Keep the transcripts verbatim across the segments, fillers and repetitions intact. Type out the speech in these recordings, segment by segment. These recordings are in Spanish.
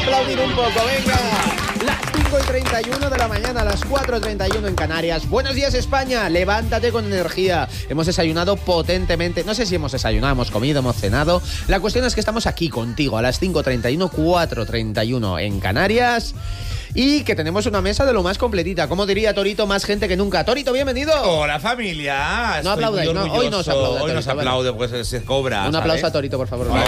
aplaudir un poco, venga. Las cinco y treinta y uno de la mañana, las cuatro y treinta y uno en Canarias. Buenos días, España. Levántate con energía. Hemos desayunado potentemente. No sé si hemos desayunado, hemos comido, hemos cenado. La cuestión es que estamos aquí contigo a las cinco y treinta y uno, cuatro y treinta y uno en Canarias. Y que tenemos una mesa de lo más completita. Como diría Torito, más gente que nunca. Torito, bienvenido. Hola, familia. No aplaudáis, no, hoy no se aplaude. Hoy no se aplaude, pues se, se cobra. Un ¿sabes? aplauso a Torito, por favor. ¡Ole!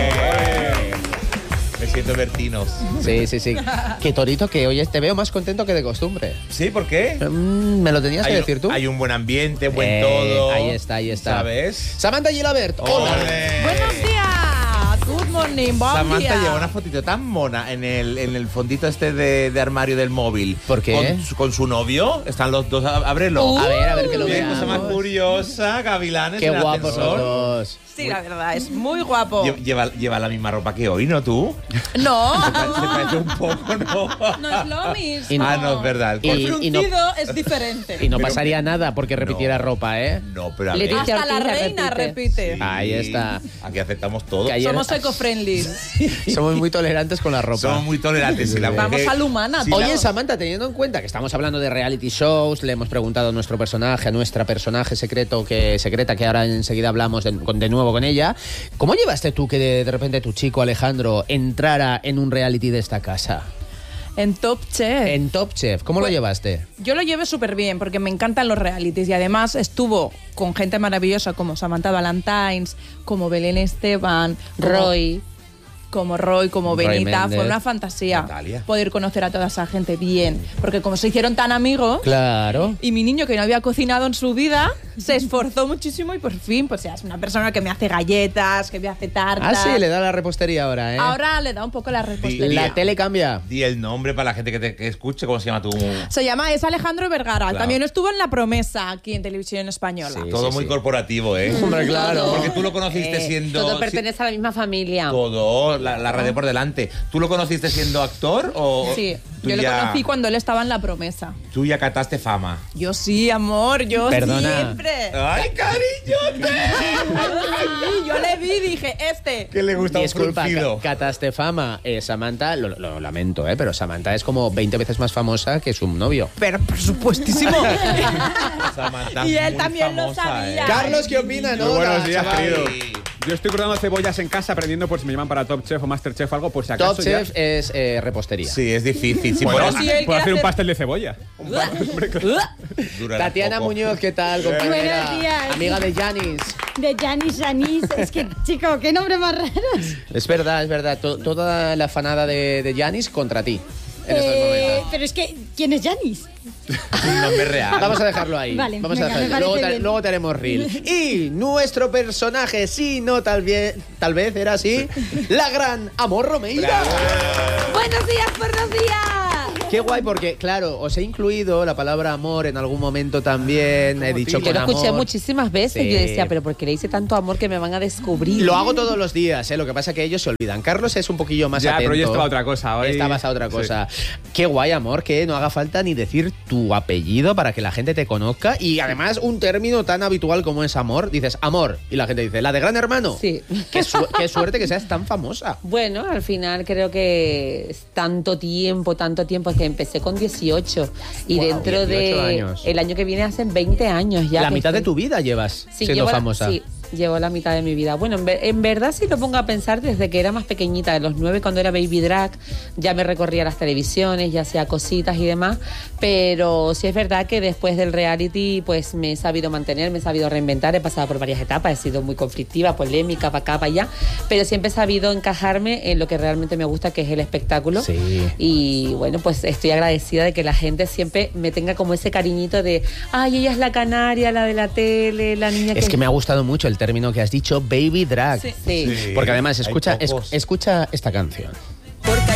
Me siento vertinos. Sí, sí, sí. Que Torito, que hoy te veo más contento que de costumbre. ¿Sí? ¿Por qué? Mm, ¿Me lo tenías hay que un, decir tú? Hay un buen ambiente, buen eh, todo. Ahí está, ahí está. ¿Sabes? Samantha Gilabert. Hola. ¡Ole! Buenos días. Good morning, buen Samantha día. lleva una fotito tan mona en el, en el fondito este de, de armario del móvil. ¿Por qué? Con, su- con su novio. Están los dos. á- Ábrelo. Uh, A ver, a ver que lo Qué cosa más veamos. curiosa, gavilanes. Qué en el guapos los ascensor. dos. Sí, la verdad, es muy guapo. Lle- Lleva, lleva la misma ropa que hoy, ¿no tú? No, Se parece un poco, ¿no? no es lo mismo. Y no- Ah, no, es verdad. Y- El y no- fruncido es diferente. Y no Pero- pasaría nada porque repitiera No. ropa, ¿eh? No, pero a Le ver. dice- Hasta la Ortiz reina repite. repite. Sí. Ahí está. Aquí aceptamos todo. Que ayer- Somos eco-friendly. Somos muy tolerantes con la ropa. Somos muy tolerantes. Si la Vamos mujer- a lo humana, si todo. la- Oye, Samantha, teniendo en cuenta que estamos hablando de reality shows, le hemos preguntado a nuestro personaje, a nuestra personaje secreto que secreta, que ahora enseguida hablamos de, con- de nuevo con ella, ¿cómo llevaste tú que de, de repente tu chico Alejandro entrara en un reality de esta casa? En Top Chef. En Top Chef, ¿cómo lo Pues- llevaste? Yo lo llevé súper bien porque me encantan los realities y además estuvo con gente maravillosa como Samantha Valentines, como Belén Esteban, como- Roy. como Roy, como Roy Benita. Méndez. Fue una fantasía Natalia. poder conocer a toda esa gente bien. Porque como se hicieron tan amigos, Claro. y mi niño que no había cocinado en su vida, se esforzó muchísimo y por fin, pues ya es una persona que me hace galletas, que me hace tartas. Ah, sí, le da la repostería ahora, ¿eh? Ahora le da un poco la repostería. La tele cambia. Di el nombre para la gente que te que escuche. ¿Cómo se llama tu...? Se llama, es Alejandro Vergara. Claro. También estuvo en La Promesa, aquí en Televisión Española. Sí. Todo muy sí. corporativo, ¿eh? Hombre, claro. Porque tú lo conociste Eh, siendo... Todo si- pertenece a la misma familia. Todo, la, la red por delante. ¿Tú lo conociste siendo actor o...? Sí, tú yo le ya- conocí cuando él estaba en La Promesa. Tú ya cataste fama. Yo sí, amor, yo Perdona. siempre. ¡Ay, cariñote! Sí, yo le vi y dije, este. Que le gusta un Disculpa, fruncido. Ca- Catastefama. Eh, Samantha, lo, lo lamento, ¿eh? Pero Samantha es como veinte veces más famosa que su novio. Pero por supuestísimo. Samantha, Y él muy también lo famosa, sabía. ¿eh? Carlos, ¿qué opina? Muy buenos días, chaval? querido. Yo estoy cortando cebollas en casa aprendiendo por si me llaman para Top Chef o Master Chef o algo, por si acaso. Top ya- Chef es eh, repostería. Sí, es difícil. Sí, Bueno, por- si él puedo quiere hacer un hacer- pastel de cebolla. durará Tatiana poco. Muñoz, ¿qué tal, compañera? Buenos días. Amiga de Janis. De Janis Janis. Es que, chico, qué nombre más raro. Es verdad, es verdad. To- toda la fanada de, de Janis contra ti. En estos Eh, momentos. pero es que, ¿quién es Janis? Un nombre real. Vamos a dejarlo ahí. Vale, Vamos venga, a dejarlo. me Luego, parece te, bien. luego te haremos reel. Y nuestro personaje, sí, no, tal vez, tal vez era así, la gran Amor Romeira. Buenos días, buenos días. Qué guay, porque, claro, os he incluido la palabra amor en algún momento también. He dicho Yo con lo escuché amor. muchísimas veces. Sí. Yo decía, pero ¿por qué le hice tanto amor que me van a descubrir? Lo hago todos los días, ¿eh? Lo que pasa es que ellos se olvidan. Carlos es un poquillo más Ya, atento. pero yo estaba a otra cosa hoy. Estabas a otra cosa. Qué guay, amor, que no haga falta ni decir tu apellido para que la gente te conozca. Y además, un término tan habitual como es amor. Dices amor. Y la gente dice, ¿la de Gran Hermano? Sí. Qué, su- qué suerte que seas tan famosa. Bueno, al final creo que es tanto tiempo, tanto tiempo, que empecé con dieciocho y Guau, dentro dieciocho de años. el año que viene hacen veinte años ya. La que mitad de estoy- tu vida llevas Sí, siendo llevo la- famosa. sí, llevo la mitad de mi vida. Bueno, en, ver- en verdad, si lo pongo a pensar, desde que era más pequeñita, de los nueve, cuando era baby drag, ya me recorría las televisiones, ya hacía cositas y demás. Pero sí es verdad que después del reality, pues me he sabido mantener, me he sabido reinventar, he pasado por varias etapas, he sido muy conflictiva, polémica, para acá, para allá, pero siempre he sabido encajarme en lo que realmente me gusta, que es el espectáculo. Sí. Y bueno, pues estoy agradecida de que la gente siempre me tenga como ese cariñito de, ay, ella es la canaria, la de la tele, la niña que... Es que me ha gustado mucho el término que has dicho, baby drag. Sí. Sí. Sí. Porque además, Hay escucha, es- pocos. escucha esta canción.